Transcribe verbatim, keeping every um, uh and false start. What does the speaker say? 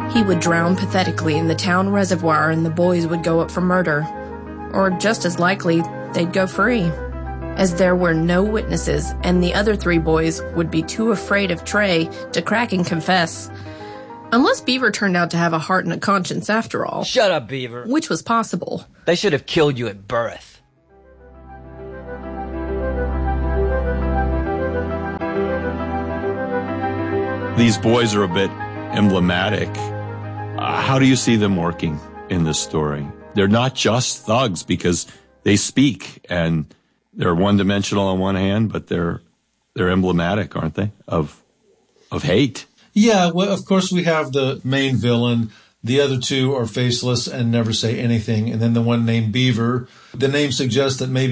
He would drown pathetically in the town reservoir and the boys would go up for murder. Or just as likely, they'd go free, as there were no witnesses and the other three boys would be too afraid of Trey to crack and confess. Unless Beaver turned out to have a heart and a conscience after all. Shut up, Beaver. Which was possible. They should have killed you at birth. These boys are a bit emblematic. Uh, how do you see them working in this story? They're not just thugs because they speak and they're one-dimensional on one hand, but they're they're emblematic, aren't they, of of hate? Yeah, well, of course we have the main villain. The other two are faceless and never say anything. And then the one named Beaver. The name suggests that maybe